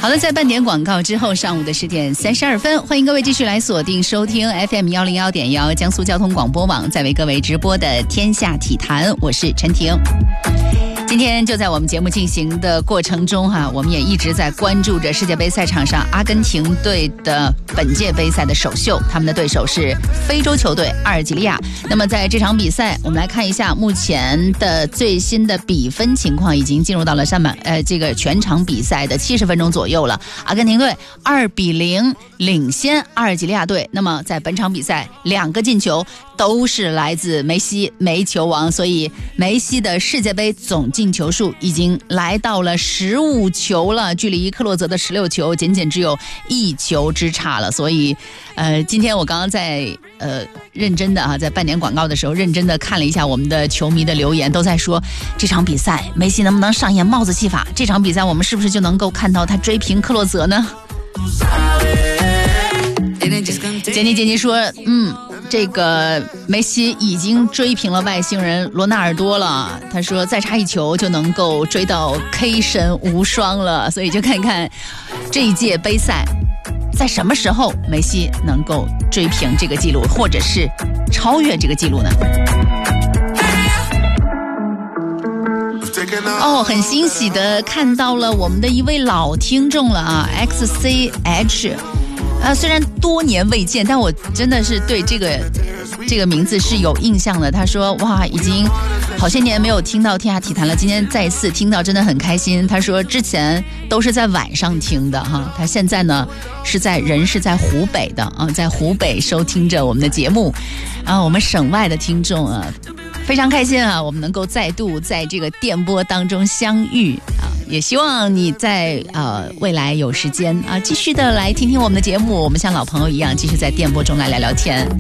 好的，在半点广告之后，上午的10点32分，欢迎各位继续来锁定收听 FM101.1江苏交通广播网，在为各位直播的天下体坛，我是陈婷。今天就在我们节目进行的过程中我们也一直在关注着世界杯赛场上阿根廷队的本届杯赛的首秀，他们的对手是非洲球队阿尔及利亚。那么在这场比赛，我们来看一下目前的最新的比分情况，已经进入到了这个全场比赛的70分钟左右了。阿根廷队2-0领先阿尔及利亚队。那么在本场比赛2个进球都是来自梅西，梅球王，所以梅西的世界杯总进球数已经来到了15球了，距离克洛泽的16球仅仅只有1球之差了。所以今天我刚刚在认真的在半点广告的时候认真的看了一下我们的球迷的留言，都在说这场比赛梅西能不能上演帽子戏法，这场比赛我们是不是就能够看到他追平克洛泽呢？杰尼说这个梅西已经追平了外星人罗纳尔多了，他说再差1球就能够追到 K 神无双了，所以就看看这一届杯赛在什么时候梅西能够追平这个记录，或者是超越这个记录呢？很欣喜的看到了我们的一位老听众了XCH。虽然多年未见，但我真的是对这个名字是有印象的。他说哇，已经好些年没有听到天下体坛了，今天再次听到真的很开心。他说之前都是在晚上听的他现在呢是在湖北的在湖北收听着我们的节目我们省外的听众非常开心我们能够再度在这个电波当中相遇也希望你在未来有时间继续的来听听我们的节目，我们像老朋友一样继续在电波中来聊聊天。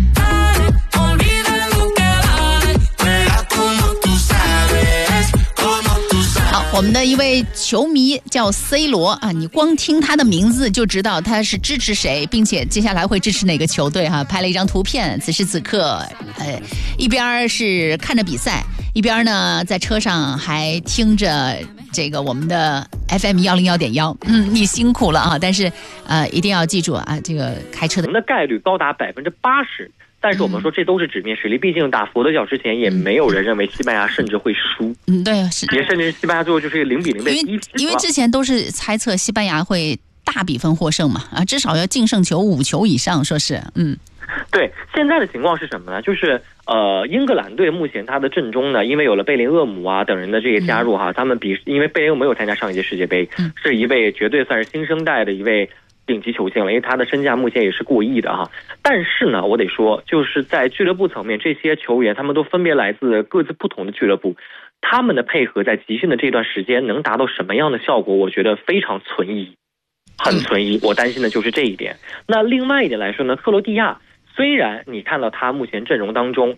好，我们的一位球迷叫 C 罗你光听他的名字就知道他是支持谁，并且接下来会支持哪个球队拍了一张图片，此时此刻一边是看着比赛，一边呢在车上还听着这个我们的 FM101.1你辛苦了但是一定要记住这个开车的概率高达80%，但是我们说这都是纸面实力，毕竟打佛得角之前也没有人认为西班牙甚至会输对，是也甚至西班牙最后就是0-0被逼平， 因为之前都是猜测西班牙会大比分获胜嘛至少要净胜球5球以上，说是对。现在的情况是什么呢？就是英格兰队目前他的阵中呢，因为有了贝林厄姆等人的这个加入他们因为贝林厄姆没有参加上一届世界杯是一位绝对算是新生代的一位顶级球星了，因为他的身价目前也是过亿的但是呢我得说，就是在俱乐部层面，这些球员他们都分别来自各自不同的俱乐部，他们的配合在集训的这段时间能达到什么样的效果，我觉得非常存疑，很存疑。我担心的就是这一点。那另外一点来说呢，克罗地亚虽然你看到他目前阵容当中